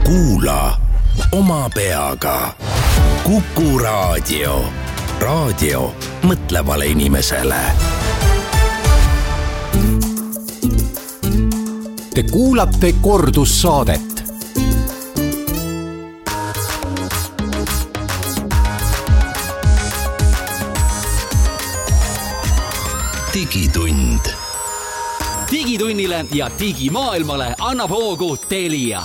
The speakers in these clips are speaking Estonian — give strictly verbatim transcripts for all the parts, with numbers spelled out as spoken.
Kuula oma peaga. Kuku Raadio. Raadio mõtlevale inimesele. Te kuulate kordussaadet. Digitund. Digitunnile ja digimaailmale annab hoogu Telia.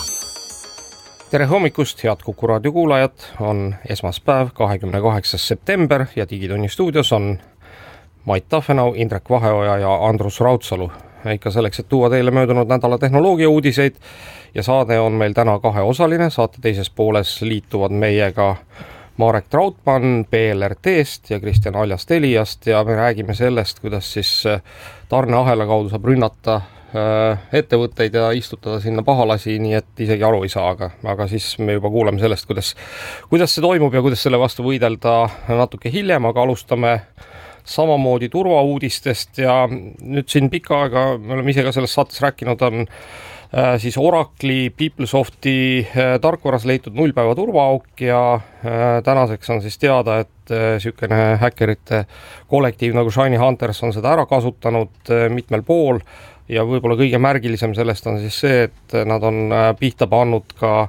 Tere hommikust, head Kuku Raadio kuulajad, on esmaspäev, kahekümne kaheksas september ja Digitunni stuudios on Mait Tafenau, Indrek Vaheoja ja Andrus Raudsalu. Ikka selleks, et tuua teile möödunud nädala tehnoloogia uudiseid ja saade on meil täna kaheosaline. Saate teises pooles liituvad meiega Marek Trautmann B L R T-st ja Kristjan Aljas Teliast ja me räägime sellest, kuidas siis tarneahela kaudu saab rünnata ettevõtteid ja istutada sinna pahalasi, nii et isegi aru ei saa, aga, aga siis me juba kuuleme sellest, kuidas, kuidas see toimub ja kuidas selle vastu võidelda natuke hiljem, aga alustame samamoodi turvauudistest ja nüüd siin pikka aega, me oleme ise ka selles saates rääkinud, on äh, siis Oracle'i PeopleSofti äh, tarkvaras leitud nullpäeva turvaauk ja äh, tänaseks on siis teada, et äh, sükene häkkerite kollektiiv nagu Shiny Hunters on seda ära kasutanud äh, mitmel pool. Ja võib-olla kõige märgilisem sellest on siis see, et nad on pihta pannud ka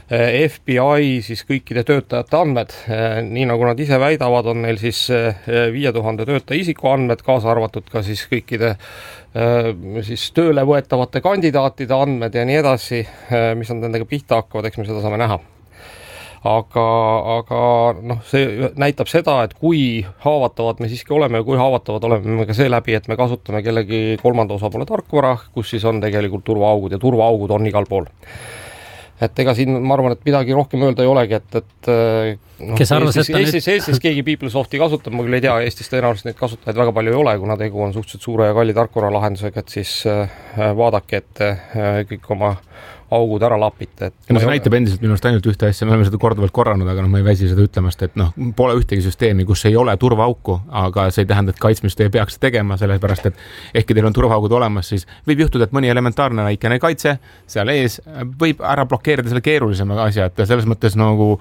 F B I siis kõikide töötajate andmed. Nii nagu nad ise väidavad, on neil siis viie tuhande töötaja isikuandmed, kaasa arvatud ka siis kõikide siis tööle võetavate kandidaatide andmed ja nii edasi, mis on nendega pihta hakkavad, eks me seda saame näha. Aga, aga noh, see näitab seda, et kui haavatavad me siiski oleme ja kui haavatavad oleme me ka see läbi, et me kasutame kellegi kolmanda osapoole tarkvara, kus siis on tegelikult turvaaugud ja turvaaugud on igal pool. Et ega siin ma arvan, et midagi rohkem öelda ei olegi, et, et no, kes arvas, Eestis, et Eestis, Eestis keegi PeopleSofti kasutab, ma küll ei tea, Eestis tõenäoliselt neid kasutajaid väga palju ei ole, kuna tegu on suhteliselt suure ja kalli tarkvara lahendusega, et siis vaadake, et kõik oma augud ära lapite. Ja no see näitab endiselt minust ainult ühte asja, me oleme seda korduvalt korranud, aga noh, ma ei väsi seda ütlemast, et noh, pole ühtegi süsteemi, kus ei ole turvaauku, aga see ei tähenda, et kaitsmist ei peaks tegema, sellepärast, et ehkki teil on turvaaugud olemas, siis võib juhtuda, et mõni elementaarne väikene kaitse seal ees võib ära blokeerida selle keerulisema asja, et selles mõttes nagu